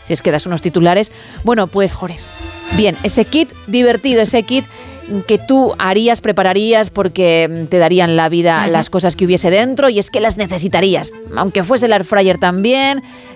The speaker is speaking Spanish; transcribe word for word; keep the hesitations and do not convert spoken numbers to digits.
si es que das unos titulares. Bueno, pues, Mejores. bien, ese kit divertido, ese kit que tú harías, prepararías porque te darían la vida, uh-huh, las cosas que hubiese dentro, y es que las necesitarías, aunque fuese el air fryer también.